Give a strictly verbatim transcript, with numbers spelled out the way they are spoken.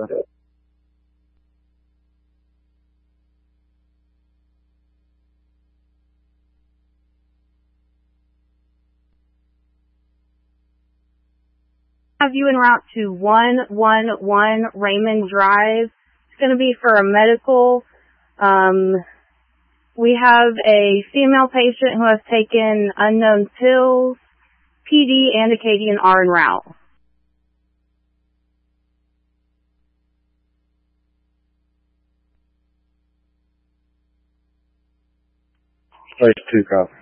Delta. Have you en route to one one one Raymond Drive. It's going to be for a medical. Um, we have a female patient who has taken unknown pills. P D and Acadian are en route. Place two, copy.